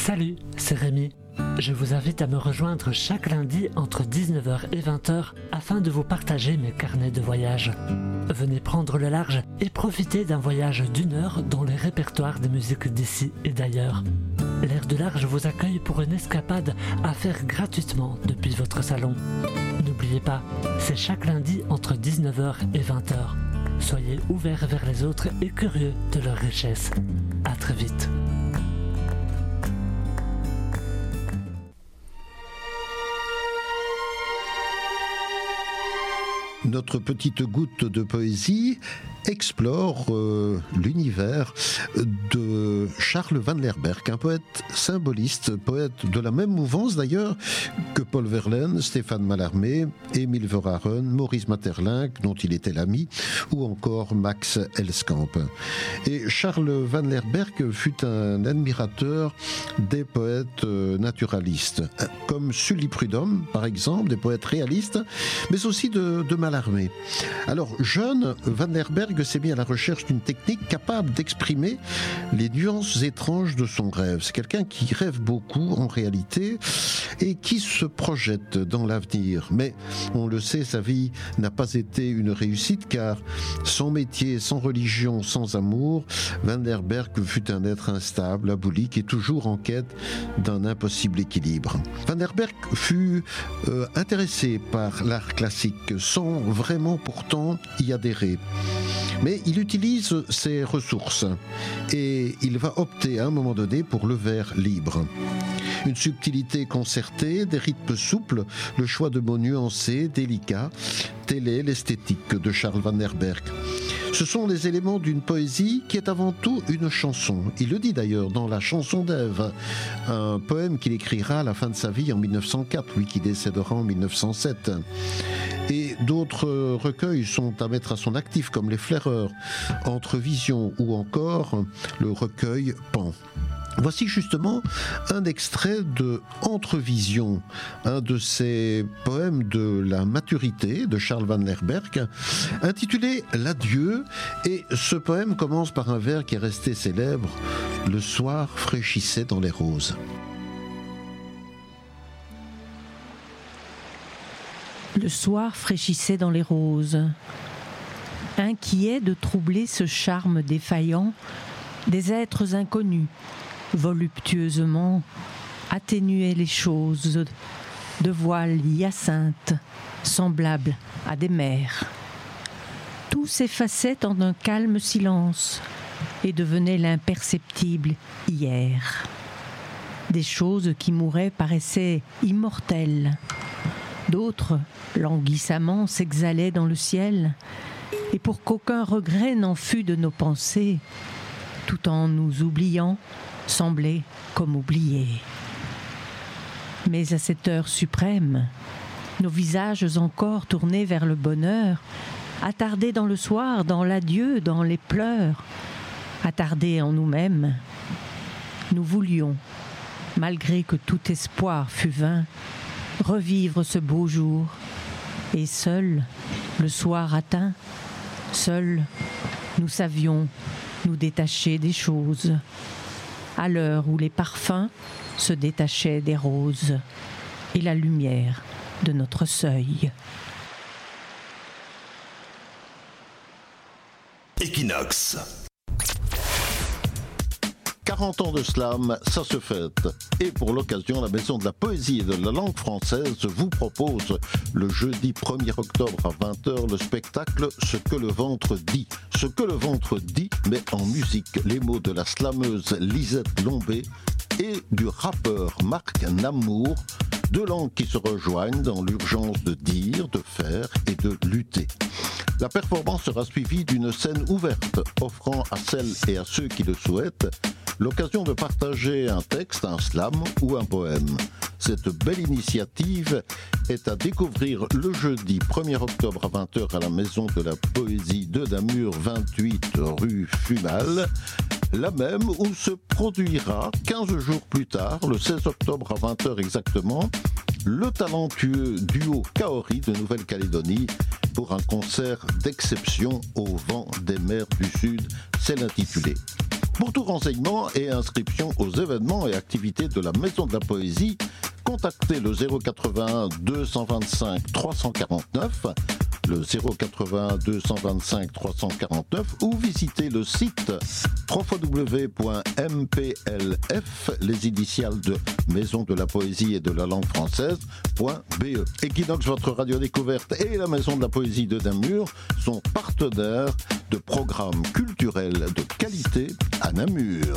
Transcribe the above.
Salut, c'est Rémi. Je vous invite à me rejoindre chaque lundi entre 19h et 20h afin de vous partager mes carnets de voyage. Venez prendre le large et profiter d'un voyage d'1 heure dans les répertoires des musiques d'ici et d'ailleurs. L'Air de Large vous accueille pour une escapade à faire gratuitement depuis votre salon. N'oubliez pas, c'est chaque lundi entre 19h et 20h. Soyez ouverts vers les autres et curieux de leur richesse. À très vite. Notre petite goutte de poésie explore l'univers de Charles van Lerberghe, un poète symboliste, poète de la même mouvance d'ailleurs que Paul Verlaine, Stéphane Mallarmé, Émile Verhaeren, Maurice Maeterlinck, dont il était l'ami, ou encore Max Elskamp. Et Charles van Lerberghe fut un admirateur des poètes naturalistes, comme Sully Prudhomme, par exemple, des poètes réalistes, mais aussi de Mallarmé. Alors, jeune, van Lerberghe s'est mis à la recherche d'une technique capable d'exprimer les nuances étranges de son rêve. C'est quelqu'un qui rêve beaucoup en réalité et qui se projette dans l'avenir. Mais on le sait, sa vie n'a pas été une réussite car sans métier, sans religion, sans amour, van Lerberghe fut un être instable, aboulique et toujours en quête d'un impossible équilibre. Van Lerberghe fut intéressé par l'art classique sans vraiment pourtant y adhérer. Mais il utilise ses ressources et il va opter à un moment donné pour le vers libre. Une subtilité concertée, des rythmes souples, le choix de mots nuancés, délicats, telle est l'esthétique de Charles van Lerberghe. Ce sont les éléments d'une poésie qui est avant tout une chanson. Il le dit d'ailleurs dans La chanson d'Ève, un poème qu'il écrira à la fin de sa vie en 1904, lui qui décédera en 1907. Et d'autres recueils sont à mettre à son actif, comme Les Flaireurs, Entre Visions ou encore le recueil Pan. Voici justement un extrait de Entre Visions, un de ces poèmes de la maturité de Charles van Lerberghe, intitulé L'adieu. Et ce poème commence par un vers qui est resté célèbre, Le soir fraîchissait dans les roses. Le soir fraîchissait dans les roses. Inquiet de troubler ce charme défaillant, des êtres inconnus, voluptueusement, atténuaient les choses, de voiles hyacinthes, semblables à des mers. Tout s'effaçait en un calme silence et devenait l'imperceptible hier. Des choses qui mouraient paraissaient immortelles. D'autres, languissamment, s'exhalaient dans le ciel, et pour qu'aucun regret n'en fût de nos pensées, tout en nous oubliant, semblaient comme oubliés. Mais à cette heure suprême, nos visages encore tournés vers le bonheur, attardés dans le soir, dans l'adieu, dans les pleurs, attardés en nous-mêmes, nous voulions, malgré que tout espoir fût vain, revivre ce beau jour, et seul, le soir atteint, seul, nous savions nous détacher des choses, à l'heure où les parfums se détachaient des roses et la lumière de notre seuil. Equinox. 40 ans de slam, ça se fête. Et pour l'occasion, la Maison de la Poésie et de la Langue Française vous propose le jeudi 1er octobre à 20h le spectacle Ce que le ventre dit. Ce que le ventre dit met en musique les mots de la slameuse Lisette Lombé et du rappeur Marc Namour, deux langues qui se rejoignent dans l'urgence de dire, de faire et de lutter. La performance sera suivie d'une scène ouverte, offrant à celles et à ceux qui le souhaitent l'occasion de partager un texte, un slam ou un poème. Cette belle initiative est à découvrir le jeudi 1er octobre à 20h à la Maison de la Poésie de Namur, 28 rue Fumal, la même où se produira 15 jours plus tard, le 16 octobre à 20h exactement, le talentueux duo Kaori de Nouvelle-Calédonie pour un concert d'exception au vent des mers du Sud, c'est l'intitulé. Pour tout renseignement et inscription aux événements et activités de la Maison de la Poésie, contactez le 081 225 349, le 081 225 349 ou visitez le site www.mplf, les initiales de Maison de la Poésie et de la langue française.be. Equinox, votre radio découverte et la Maison de la Poésie de Namur sont partenaires de programmes culturels de qualité à Namur.